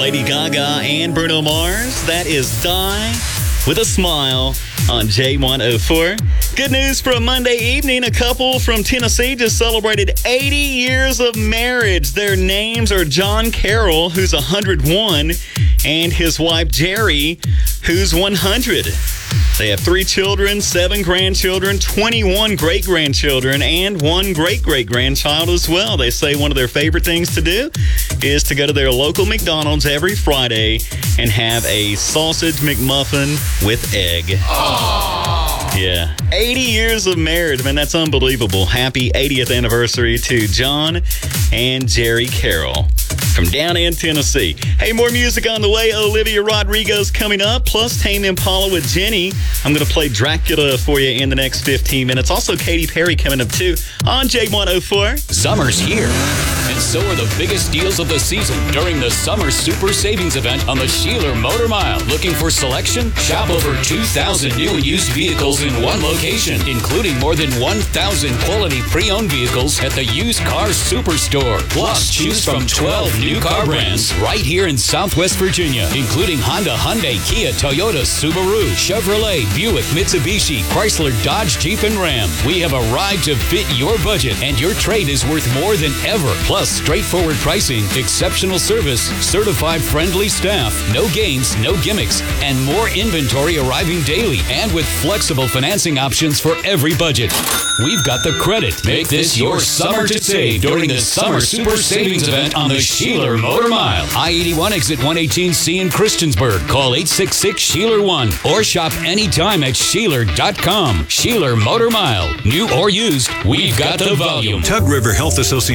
Lady Gaga and Bruno Mars. That is Die with a Smile on J104. Good news for a Monday evening. A couple from Tennessee just celebrated 80 years of marriage. Their names are John Carroll, who's 101, and his wife Jerry, who's 100. They have 3 children, 7 grandchildren, 21 great-grandchildren, and 1 great-great-grandchild as well. They say one of their favorite things to do is to go to their local McDonald's every Friday and have a sausage McMuffin with egg. Aww. Yeah. 80 years of marriage. Man, that's unbelievable. Happy 80th anniversary to John and Jerry Carroll from down in Tennessee. Hey, more music on the way. Olivia Rodrigo's coming up, plus Tame Impala with Jenny. I'm going to play Dracula for you in the next 15 minutes. Also, Katy Perry coming up, too, on J104. Summer's here, and so are the biggest deals of the season during the Summer Super Savings Event on the Sheeler Motor Mile. Looking for selection? Shop over 2,000 new and used vehicles in one location, including more than 1,000 quality pre-owned vehicles at the Used Car Superstore. Plus, choose from 12 new car brands right here in Southwest Virginia, including Honda, Hyundai, Kia, Toyota, Subaru, Chevrolet, Buick, Mitsubishi, Chrysler, Dodge, Jeep, and Ram. We have a ride to fit your budget, and your trade is worth more than ever. Plus, straightforward pricing, exceptional service, certified friendly staff, no games, no gimmicks, and more inventory arriving daily, and with flexible financing options for every budget. We've got the credit. Make this your summer to save during the Summer Super Savings Event on the Sheeler Motor Mile. I-81 exit 118C in Christiansburg. Call 866-SHEELER1 or shop anytime at Sheeler.com. Sheeler Motor Mile. New or used, we've got the volume. Tug River Health Association